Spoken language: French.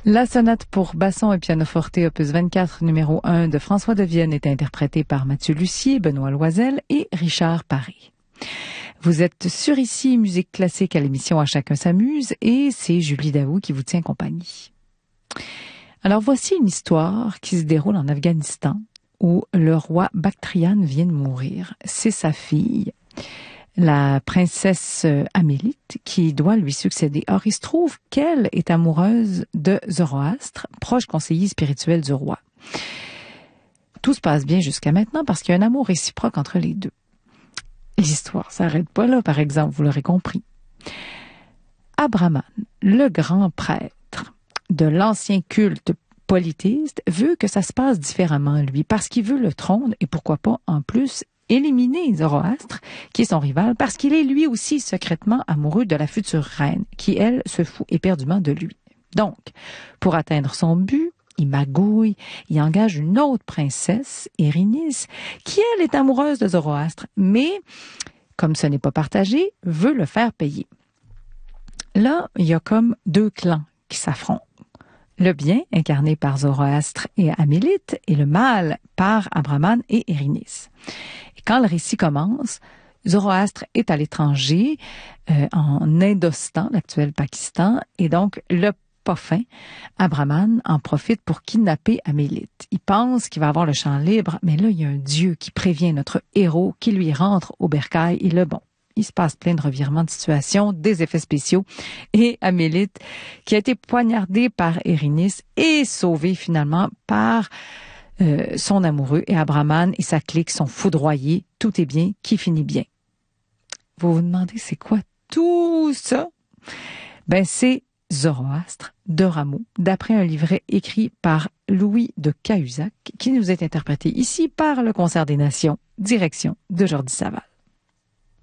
La sonate pour basson et pianoforte opus 24 numéro 1 de François de Vienne est interprétée par Mathieu Lussier, Benoît Loisel et Richard Paré. Vous êtes sur ici Musique classique à l'émission À chacun s'amuse et c'est Julie Daou qui vous tient compagnie. Alors voici une histoire qui se déroule en Afghanistan où le roi Bactriane vient de mourir. C'est sa fille, la princesse Amélite, qui doit lui succéder. Or, il se trouve qu'elle est amoureuse de Zoroastre, proche conseiller spirituel du roi. Tout se passe bien jusqu'à maintenant parce qu'il y a un amour réciproque entre les deux. L'histoire s'arrête pas là, par exemple, vous l'aurez compris. Abraman, le grand prêtre de l'ancien culte polythéiste, veut que ça se passe différemment, lui, parce qu'il veut le trône et pourquoi pas, en plus, éliminer Zoroastre, qui est son rival, parce qu'il est lui aussi secrètement amoureux de la future reine, qui, elle, se fout éperdument de lui. Donc, pour atteindre son but, il magouille, il engage une autre princesse, Erinis, qui, elle, est amoureuse de Zoroastre, mais, comme ce n'est pas partagé, veut le faire payer. Là, il y a comme deux clans qui s'affrontent. Le bien, incarné par Zoroastre et Amélite, et le mal par Abraman et Erinis. Et quand le récit commence, Zoroastre est à l'étranger, en Indostan, l'actuel Pakistan, et donc le pas fin, Abraman en profite pour kidnapper Amélite. Il pense qu'il va avoir le champ libre, mais là, il y a un dieu qui prévient notre héros, qui lui rentre au bercail, et le bon. Il se passe plein de revirements de situation, des effets spéciaux, et Amélite, qui a été poignardée par Erinis, est sauvée finalement par son amoureux, et Abraman et sa clique sont foudroyés. Tout est bien, qui finit bien. Vous vous demandez, c'est quoi tout ça? Ben, c'est Zoroastre de Rameau, d'après un livret écrit par Louis de Cahuzac, qui nous est interprété ici par le Concert des Nations, direction de Jordi Saval.